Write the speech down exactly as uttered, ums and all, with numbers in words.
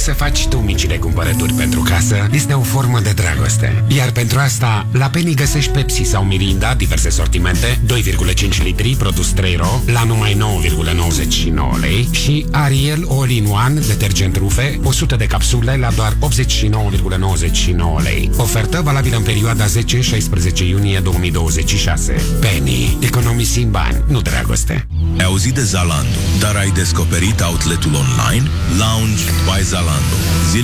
să faci tu micile cumpărături pentru casă este o formă de dragoste. Iar pentru asta, la Penny găsești Pepsi sau Mirinda, diverse sortimente, doi virgulă cinci litri, produs trei ro, la numai nouă virgulă nouăzeci și nouă lei și Ariel All-in-One, detergent rufe, o sută de capsule la doar optzeci și nouă virgulă nouăzeci și nouă lei. Ofertă valabilă în perioada zece șaisprezece iunie două mii douăzeci și șase. Penny. Economisim bani, nu dragoste. Ai auzit de Zalando, dar ai descoperit outletul online? Lounge by Zalando. Zilele